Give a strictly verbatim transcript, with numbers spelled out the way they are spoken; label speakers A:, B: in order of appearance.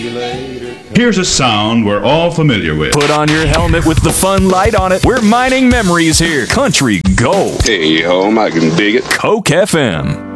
A: Here's a sound we're all familiar with.
B: Put on your helmet with the fun light on it. We're mining memories here. Country Gold.
C: Hey, home, I can dig it.
B: Coke F M.